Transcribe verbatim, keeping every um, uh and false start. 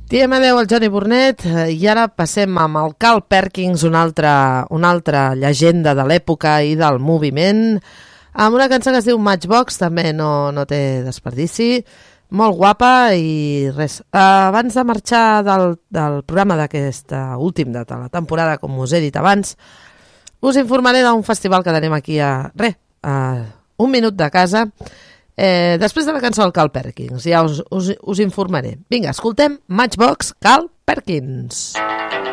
Diem adeu al Johnny Burnet i ara passem amb el Carl Perkins, una altra, una altra llegenda de l'època i del moviment, amb una cançó que es diu Matchbox, també no, no té desperdici, molt guapa i res. Abans de marxar del, del programa d'aquesta últim de la temporada, com us he dit abans, us informaré d'un festival que tenim aquí a, re, a un minut de casa. Eh, després de la cançó del Carl Perkins, ja us, us, us informaré. Vinga, escoltem Matchbox, Carl Perkins.